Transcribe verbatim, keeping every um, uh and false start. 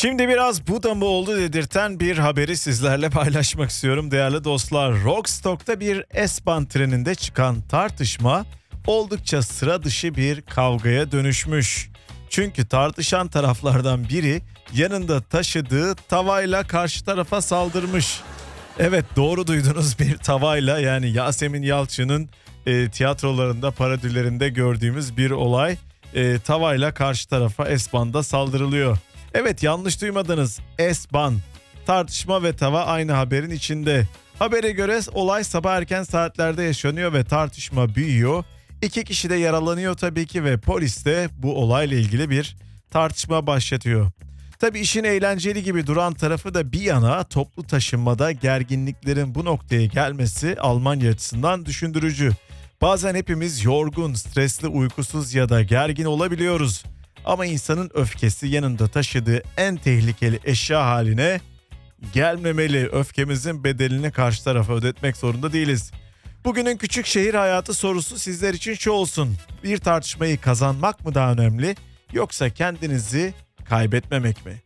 Şimdi biraz bu da mı oldu dedirten bir haberi sizlerle paylaşmak istiyorum değerli dostlar. Rostock'ta bir S-Bahn treninde çıkan tartışma oldukça sıra dışı bir kavgaya dönüşmüş. Çünkü tartışan taraflardan biri yanında taşıdığı tavayla karşı tarafa saldırmış. Evet, doğru duydunuz, bir tavayla, yani Yasemin Yalçın'ın e, tiyatrolarında, parodillerinde gördüğümüz bir olay. E, tavayla karşı tarafa S-Bahn'da saldırılıyor. Evet, yanlış duymadınız, S-Bahn. Tartışma ve tava aynı haberin içinde. Habere göre olay sabah erken saatlerde yaşanıyor ve tartışma büyüyor. İki kişi de yaralanıyor tabii ki ve polis de bu olayla ilgili bir tartışma başlatıyor. Tabii işin eğlenceli gibi duran tarafı da bir yana, toplu taşınmada gerginliklerin bu noktaya gelmesi Almanya açısından düşündürücü. Bazen hepimiz yorgun, stresli, uykusuz ya da gergin olabiliyoruz. Ama insanın öfkesi yanında taşıdığı en tehlikeli eşya haline gelmemeli. Öfkemizin bedelini karşı tarafa ödetmek zorunda değiliz. Bugünün küçük şehir hayatı sorusu sizler için şu olsun: bir tartışmayı kazanmak mı daha önemli, yoksa kendinizi kaybetmemek mi?